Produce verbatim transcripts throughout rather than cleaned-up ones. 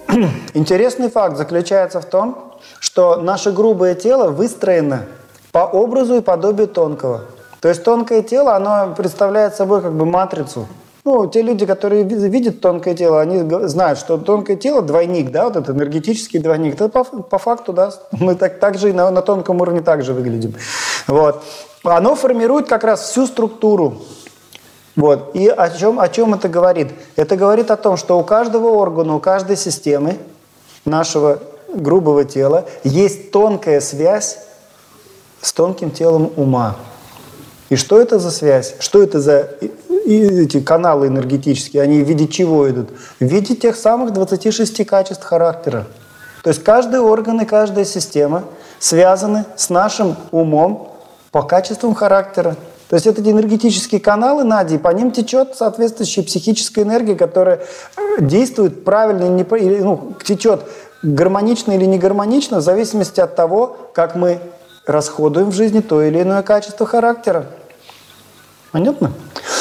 интересный факт заключается в том, что наше грубое тело выстроено по образу и подобию тонкого. То есть тонкое тело, оно представляет собой как бы матрицу. Ну, те люди, которые видят тонкое тело, они знают, что тонкое тело двойник, да, вот этот энергетический двойник. Это по, по факту, да, мы так, так же и на, на тонком уровне так же выглядим. Вот. Оно формирует как раз всю структуру. Вот. И о чем, о чем это говорит? Это говорит о том, что у каждого органа, у каждой системы нашего грубого тела есть тонкая связь с тонким телом ума. И что это за связь? Что это за и эти каналы энергетические? Они в виде чего идут? В виде тех самых двадцати шести качеств характера. То есть каждый орган и каждая система связаны с нашим умом по качествам характера. То есть это энергетические каналы Нади, по ним течет соответствующая психическая энергия, которая действует правильно, или, ну, течет гармонично или не гармонично, в зависимости от того, как мы расходуем в жизни то или иное качество характера. Понятно?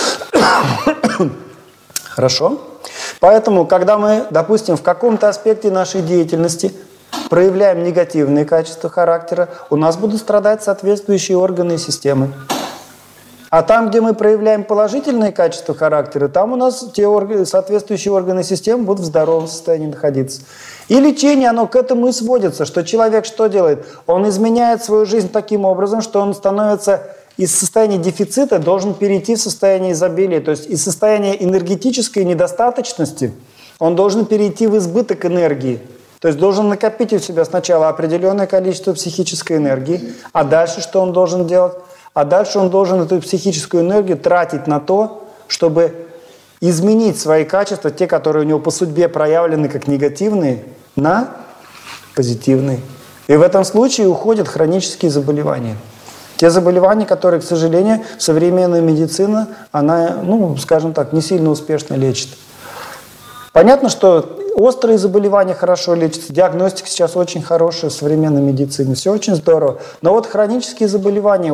Хорошо. Поэтому, когда мы, допустим, в каком-то аспекте нашей деятельности проявляем негативные качества характера, у нас будут страдать соответствующие органы и системы. А там, где мы проявляем положительные качества характера, там у нас те органы, соответствующие органы и системы будут в здоровом состоянии находиться. И лечение, оно к этому и сводится, что человек что делает? Он изменяет свою жизнь таким образом, что он становится из состояния дефицита, должен перейти в состояние изобилия. То есть из состояния энергетической недостаточности он должен перейти в избыток энергии. То есть должен накопить у себя сначала определенное количество психической энергии, а дальше что он должен делать? А дальше он должен эту психическую энергию тратить на то, чтобы изменить свои качества, те, которые у него по судьбе проявлены как негативные, на позитивные. И в этом случае уходят хронические заболевания. Те заболевания, которые, к сожалению, современная медицина, она, ну, скажем так, не сильно успешно лечит. Понятно, что острые заболевания хорошо лечатся, диагностика сейчас очень хорошая в современной медицине, все очень здорово. Но вот хронические заболевания